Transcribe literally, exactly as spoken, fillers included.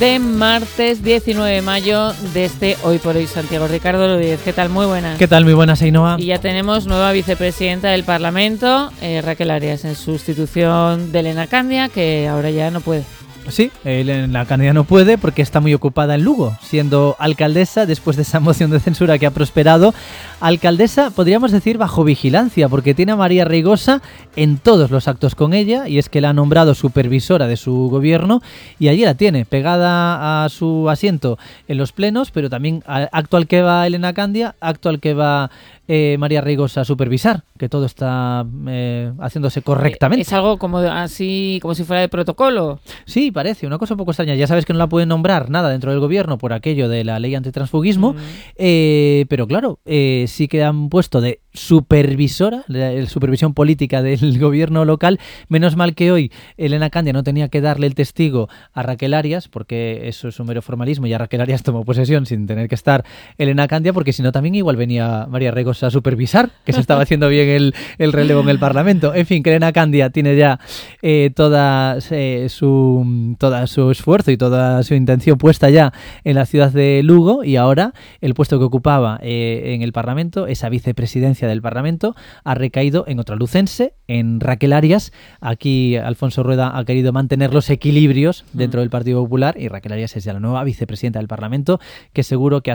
De martes diecinueve de mayo de este Hoy por Hoy. Santiago Ricardo Rodríguez, ¿qué tal? Muy buenas. ¿Qué tal? Muy buenas, Ainhoa. Y ya tenemos nueva vicepresidenta del Parlamento, eh, Raquel Arias, en sustitución de Elena Candia, que ahora ya no puede. Sí, Elena Candia no puede porque está muy ocupada en Lugo, siendo alcaldesa después de esa moción de censura que ha prosperado. Alcaldesa, podríamos decir, bajo vigilancia, porque tiene a María Reigosa en todos los actos con ella, y es que la ha nombrado supervisora de su gobierno, y allí la tiene, pegada a su asiento en los plenos, pero también acto al que va Elena Candia, acto al que va eh, María Reigosa a supervisar, que todo está eh, haciéndose correctamente. ¿Es algo como así, como si fuera de protocolo? Sí, parece una cosa un poco extraña. Ya sabes que no la pueden nombrar nada dentro del gobierno por aquello de la ley antitransfugismo, mm. eh, pero claro, eh, sí que han puesto de supervisora, la supervisión política del gobierno local. Menos mal que hoy Elena Candia no tenía que darle el testigo a Raquel Arias, porque eso es un mero formalismo, y a Raquel Arias tomó posesión sin tener que estar Elena Candia, porque si no también igual venía María Reigosa a supervisar, que se estaba haciendo bien el, el relevo en el Parlamento. En fin, que Elena Candia tiene ya eh, toda eh, su todo su esfuerzo y toda su intención puesta ya en la ciudad de Lugo, y ahora el puesto que ocupaba eh, en el Parlamento, esa vicepresidencia del Parlamento, ha recaído en otra lucense, en Raquel Arias. Aquí Alfonso Rueda ha querido mantener los equilibrios dentro del Partido Popular, y Raquel Arias es ya la nueva vicepresidenta del Parlamento, que seguro que